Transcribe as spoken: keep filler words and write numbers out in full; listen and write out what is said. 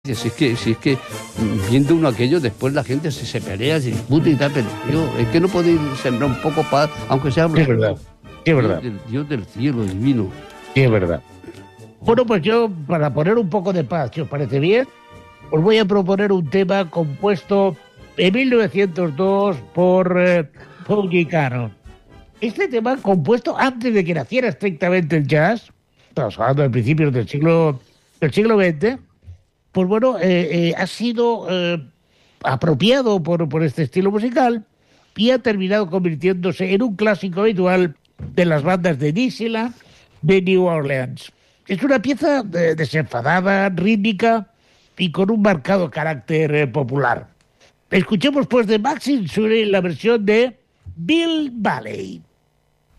Si es que, si es que viendo uno aquello, después la gente se, se pelea, se discute y tal, pero tío, es que no podéis sembrar un poco paz, aunque sea Sí, es verdad, sí, es verdad. Dios del, Dios del cielo divino. Sí, es verdad. Bueno, pues yo, para poner un poco de paz, si os parece bien, os voy a proponer un tema compuesto en mil novecientos dos por eh, Paul Gitano. Este tema, compuesto antes de que naciera estrictamente el jazz, estamos hablando de principios del siglo, del siglo veinte, pues bueno, eh, eh, ha sido eh, apropiado por, por este estilo musical y ha terminado convirtiéndose en un clásico habitual de las bandas de Dixieland, de New Orleans. Es una pieza eh, desenfadada, rítmica y con un marcado carácter eh, popular. Escuchemos pues de Maxine Suri la versión de Bill Valley.